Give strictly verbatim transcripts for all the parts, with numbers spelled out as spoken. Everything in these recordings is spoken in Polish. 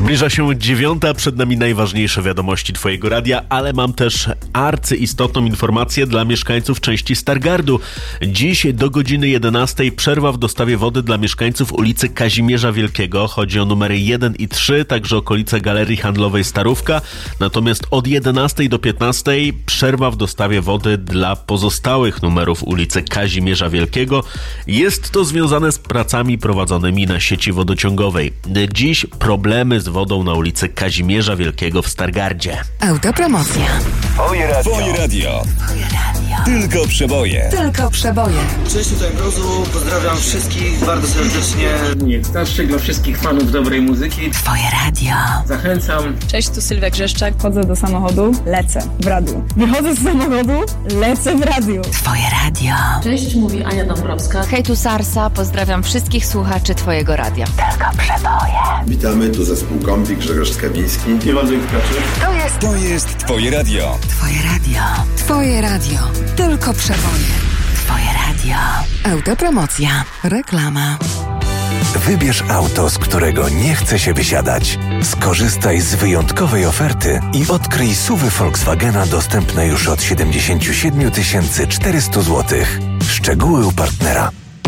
Zbliża się dziewiąta, przed nami najważniejsze wiadomości Twojego radia, ale mam też arcyistotną informację dla mieszkańców części Stargardu. Dziś do godziny jedenastej przerwa w dostawie wody dla mieszkańców ulicy Kazimierza Wielkiego. Chodzi o numery jeden i trzy, także okolice Galerii Handlowej Starówka. Natomiast od jedenastej do piętnastej przerwa w dostawie wody dla pozostałych numerów ulicy Kazimierza Wielkiego. Jest to związane z pracami prowadzonymi na sieci wodociągowej. Dziś problemy z wodą na ulicy Kazimierza Wielkiego w Stargardzie. Autopromocja. Twoje radio. Twoje radio. Twoje radio. Tylko przeboje. Tylko przeboje. Cześć, tutaj Mrozu. Pozdrawiam wszystkich bardzo serdecznie. Nie starszy dla wszystkich fanów dobrej muzyki. Twoje radio. Zachęcam. Cześć, tu Sylwia Grzeszczak. Wchodzę do samochodu, lecę w radiu. Wychodzę z samochodu, lecę w radiu. Twoje radio. Cześć, mówi Ania Dąbrowska. Hej, tu Sarsa. Pozdrawiam wszystkich słuchaczy Twojego radia. Tylko przeboje. Witamy, tu zespół Kombi, Grzegorz Skawiński I Władysław Kaczy. To jest... To jest Twoje radio. Twoje radio. Twoje radio. Tylko przeboje. Twoje radio. Autopromocja. Reklama. Wybierz auto, z którego nie chce się wysiadać. Skorzystaj z wyjątkowej oferty i odkryj S U V Volkswagena dostępne już od siedemdziesiąt siedem tysięcy czterysta złotych. Szczegóły u partnera.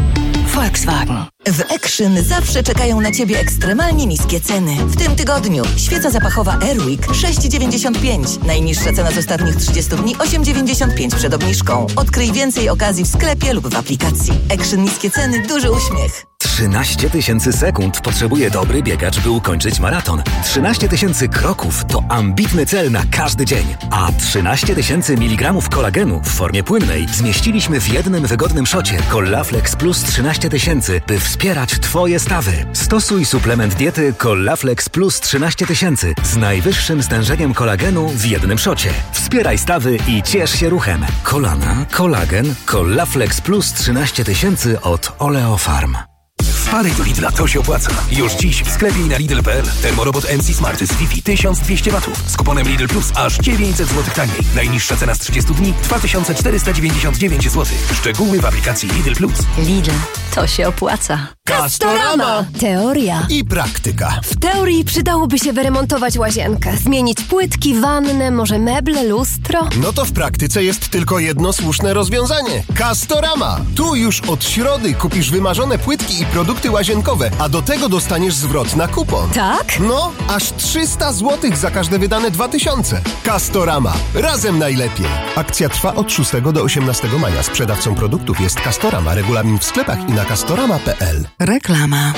Volkswagen. W Action zawsze czekają na Ciebie ekstremalnie niskie ceny. W tym tygodniu świeca zapachowa Airwick sześć dziewięćdziesiąt pięć. Najniższa cena z ostatnich trzydziestu dni osiem dziewięćdziesiąt pięć przed obniżką. Odkryj więcej okazji w sklepie lub w aplikacji. Action niskie ceny, duży uśmiech. trzynaście tysięcy sekund potrzebuje dobry biegacz, by ukończyć maraton. trzynaście tysięcy kroków to ambitny cel na każdy dzień. A trzynaście tysięcy miligramów kolagenu w formie płynnej zmieściliśmy w jednym wygodnym szocie. Collaflex Plus trzynaście tysięcy, by wspierać Twoje stawy. Stosuj suplement diety Collaflex Plus trzynaście tysięcy z najwyższym stężeniem kolagenu w jednym szocie. Wspieraj stawy i ciesz się ruchem. Kolana, kolagen, Collaflex Plus trzynaście tysięcy od Oleofarm. Wpadaj do Lidla, to się opłaca. Już dziś w sklepie i na Lidl kropka p l termorobot M C Smart z Wi-Fi tysiąc dwieście watów. Z kuponem Lidl Plus aż dziewięćset złotych taniej. Najniższa cena z trzydziestu dni dwa tysiące czterysta dziewięćdziesiąt dziewięć złotych. Szczegóły w aplikacji Lidl Plus. Lidl, to się opłaca. Castorama. Teoria i praktyka. W teorii przydałoby się wyremontować łazienkę, zmienić płytki, wannę, może meble, lustro. No to w praktyce jest tylko jedno słuszne rozwiązanie. Castorama. Tu już od środy kupisz wymarzone płytki i produkty łazienkowe, a do tego dostaniesz zwrot na kupon. Tak? No, aż trzysta złotych za każde wydane dwa tysiące. Castorama. Razem najlepiej. Akcja trwa od szóstego do osiemnastego maja. Sprzedawcą produktów jest Castorama. Regulamin w sklepach i na castorama kropka p l. Reklama.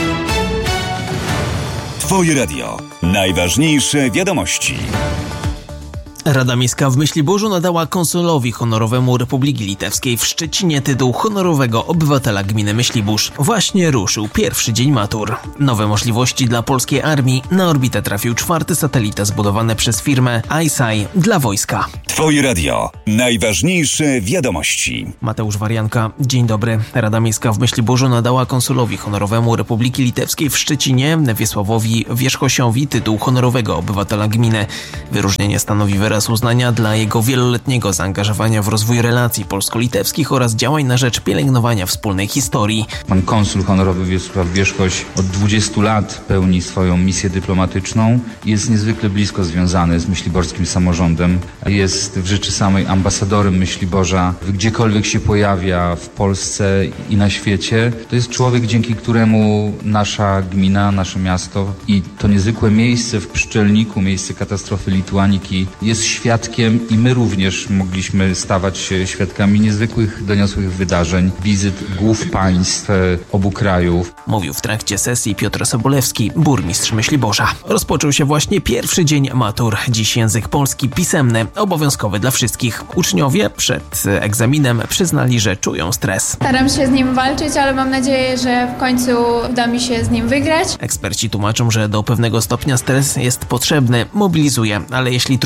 Twoje radio. Najważniejsze wiadomości. Rada Miejska w Myśliborzu nadała konsulowi honorowemu Republiki Litewskiej w Szczecinie tytuł honorowego obywatela gminy Myślibórz. Właśnie ruszył pierwszy dzień matur. Nowe możliwości dla polskiej armii. Na orbitę trafił czwarty satelita zbudowany przez firmę I S I dla wojska. Twoje radio. Najważniejsze wiadomości. Mateusz Warianka, dzień dobry. Rada Miejska w Myśliborzu nadała konsulowi honorowemu Republiki Litewskiej w Szczecinie Wiesławowi Wierzchosiowi tytuł honorowego obywatela gminy. Wyróżnienie stanowi wyraz uznania dla jego wieloletniego zaangażowania w rozwój relacji polsko-litewskich oraz działań na rzecz pielęgnowania wspólnej historii. Pan konsul honorowy Wiesław Wierzchoś od dwudziestu lat pełni swoją misję dyplomatyczną. Jest niezwykle blisko związany z myśliborskim samorządem. Jest w rzeczy samej ambasadorem Myśliborza. Gdziekolwiek się pojawia w Polsce i na świecie, to jest człowiek, dzięki któremu nasza gmina, nasze miasto i to niezwykłe miejsce w Pszczelniku, miejsce katastrofy Lituaniki jest świadkiem i my również mogliśmy stawać się świadkami niezwykłych, doniosłych wydarzeń, wizyt głów państw obu krajów. Mówił w trakcie sesji Piotr Sobolewski, burmistrz Myśliborza. Rozpoczął się właśnie pierwszy dzień matur. Dziś język polski pisemny, obowiązkowy dla wszystkich. Uczniowie przed egzaminem przyznali, że czują stres. Staram się z nim walczyć, ale mam nadzieję, że w końcu uda mi się z nim wygrać. Eksperci tłumaczą, że do pewnego stopnia stres jest potrzebny, mobilizuje, ale jeśli trudno go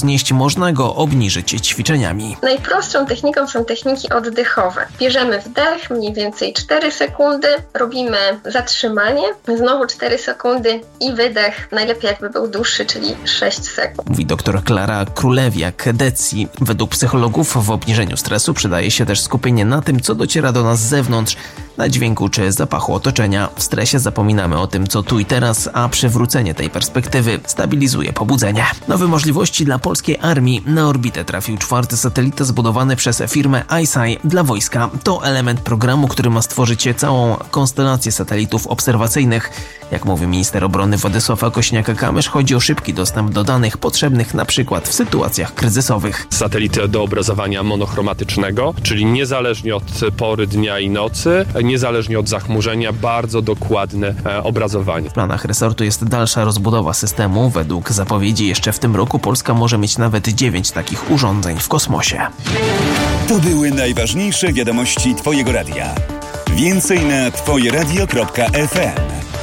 wznieść, można go obniżyć ćwiczeniami. Najprostszą techniką są techniki oddechowe. Bierzemy wdech, mniej więcej cztery sekundy, robimy zatrzymanie, znowu cztery sekundy i wydech, najlepiej jakby był dłuższy, czyli sześć sekund. Mówi dr Klara Królewiak-Decji. Według psychologów w obniżeniu stresu przydaje się też skupienie na tym, co dociera do nas z zewnątrz, na dźwięku czy zapachu otoczenia. W stresie zapominamy o tym, co tu i teraz, a przywrócenie tej perspektywy stabilizuje pobudzenie. Nowe możliwości dla polskiej armii. Na orbitę trafił czwarty satelita zbudowany przez firmę ICEYE dla wojska. To element programu, który ma stworzyć całą konstelację satelitów obserwacyjnych. Jak mówi minister obrony Władysław Kośniak-Kamysz, chodzi o szybki dostęp do danych potrzebnych na przykład w sytuacjach kryzysowych. Satelity do obrazowania monochromatycznego, czyli niezależnie od pory dnia i nocy, niezależnie od zachmurzenia, bardzo dokładne e, obrazowanie. W planach resortu jest dalsza rozbudowa systemu. Według zapowiedzi jeszcze w tym roku Polska może mieć nawet dziewięć takich urządzeń w kosmosie. To były najważniejsze wiadomości Twojego radia. Więcej na twoje radio kropka f m.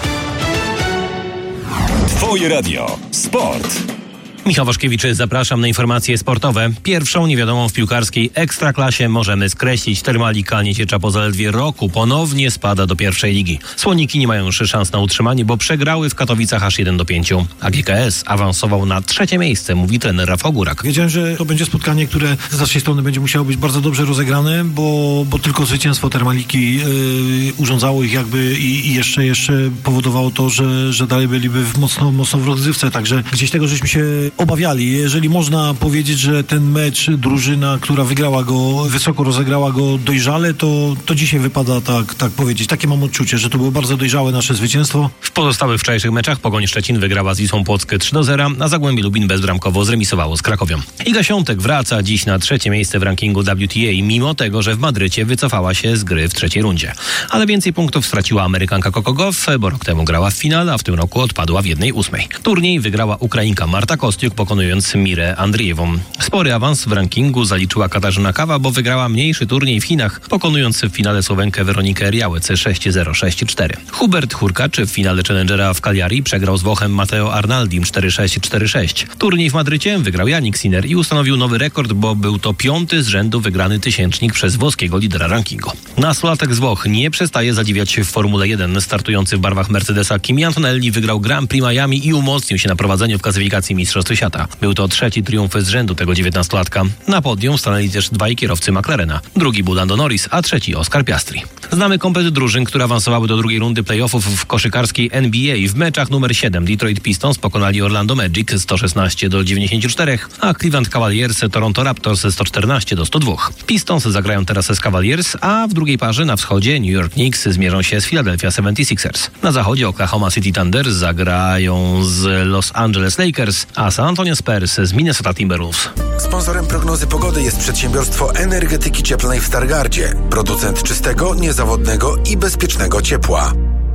Twoje radio. Sport. Michał Waszkiewicz, zapraszam na informacje sportowe. Pierwszą niewiadomą w piłkarskiej ekstraklasie możemy skreślić. Termalika Nieciecza po zaledwie roku ponownie spada do pierwszej ligi. Słoniki nie mają już szans na utrzymanie, bo przegrały w Katowicach aż jeden do pięciu. A G K S awansował na trzecie miejsce, mówi trener Rafał Górak. Wiedziałem, że to będzie spotkanie, które z naszej strony będzie musiało być bardzo dobrze rozegrane, bo, bo tylko zwycięstwo Termaliki yy, urządzało ich jakby i, i jeszcze, jeszcze powodowało to, że, że dalej byliby w mocno, mocno w rozgrywce. Także gdzieś tego żeśmy się obawiali. Jeżeli można powiedzieć, że ten mecz, drużyna, która wygrała go, wysoko rozegrała go dojrzale, to, to dzisiaj wypada tak, tak powiedzieć. Takie mam odczucie, że to było bardzo dojrzałe nasze zwycięstwo. W pozostałych wczorajszych meczach Pogoń Szczecin wygrała z Wisłą Płockę trzy do zera, a Zagłębie Lubin bezbramkowo zremisowało z Krakowią. Iga Świątek wraca dziś na trzecie miejsce w rankingu W T A, mimo tego, że w Madrycie wycofała się z gry w trzeciej rundzie. Ale więcej punktów straciła Amerykanka Coco Gauff, bo rok temu grała w finale, a w tym roku odpadła w jednej ósmej. Turniej wygrała Ukrainka Marta Kostiuk, pokonując Mirę Andrijewą. Spory awans w rankingu zaliczyła Katarzyna Kawa, bo wygrała mniejszy turniej w Chinach, pokonując w finale Słowenkę Weronikę Riałec sześć zero sześć cztery. Hubert Hurkacz w finale Challengera w Cagliari przegrał z Włochem Matteo Arnaldim cztery sześć cztery sześć. Turniej w Madrycie wygrał Yannick Sinner i ustanowił nowy rekord, bo był to piąty z rzędu wygrany tysięcznik przez włoskiego lidera rankingu. Nastolatek z Włoch nie przestaje zadziwiać w Formule jeden. Startujący w barwach Mercedesa Kimi Antonelli wygrał Grand Prix Miami i umocnił się na prowadzeniu w klasyfikacji Mistrzostw Świata. Był to trzeci triumf z rzędu tego dziewiętnastolatka. Na podium stanęli też dwaj kierowcy McLarena. Drugi był Lando Norris, a trzeci Oscar Piastri. Znamy komplet drużyn, które awansowały do drugiej rundy playoffów w koszykarskiej N B A. W meczach numer siedem Detroit Pistons pokonali Orlando Magic sto szesnaście do dziewięćdziesięciu czterech, a Cleveland Cavaliers Toronto Raptors sto czternaście do stu dwóch. Pistons zagrają teraz z Cavaliers, a w drugiej parze na wschodzie New York Knicks zmierzą się z Philadelphia seventy-sixers. Na zachodzie Oklahoma City Thunder zagrają z Los Angeles Lakers, a San Antonio Spurs z Minnesota Timberwolves. Sponsorem prognozy pogody jest przedsiębiorstwo energetyki cieplnej w Stargardzie. Producent czystego, niezawodnego i bezpiecznego ciepła.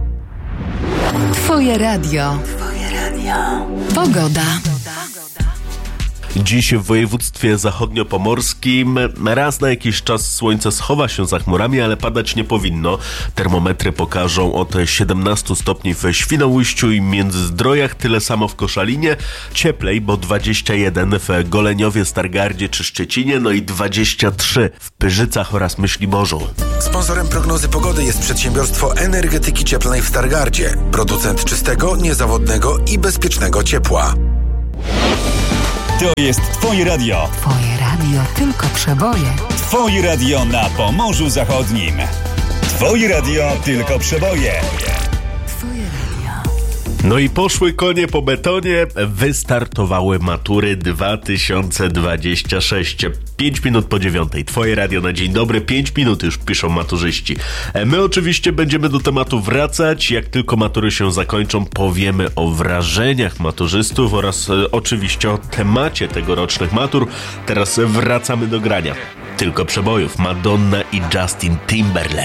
Twoje radio. Twoje radio. Pogoda. Dziś w województwie zachodniopomorskim raz na jakiś czas słońce schowa się za chmurami, ale padać nie powinno. Termometry pokażą od siedemnastu stopni w Świnoujściu i Międzyzdrojach, tyle samo w Koszalinie. Cieplej, bo dwadzieścia jeden w Goleniowie, Stargardzie czy Szczecinie, no i dwadzieścia trzy w Pyrzycach oraz Myśliborzu. Sponsorem prognozy pogody jest przedsiębiorstwo energetyki cieplnej w Stargardzie. Producent czystego, niezawodnego i bezpiecznego ciepła. To jest Twoje radio. Twoje radio, tylko przeboje. Twoje radio na Pomorzu Zachodnim. Twoje radio, tylko przeboje. Twoje radio. No i poszły konie po betonie, wystartowały matury dwa tysiące dwadzieścia sześć. Pięć minut po dziewiątej. Twoje radio na dzień dobry. Pięć minut już piszą maturzyści. My oczywiście będziemy do tematu wracać. Jak tylko matury się zakończą, powiemy o wrażeniach maturzystów oraz e, oczywiście o temacie tegorocznych matur. Teraz wracamy do grania. Tylko przebojów. Madonna i Justin Timberlake.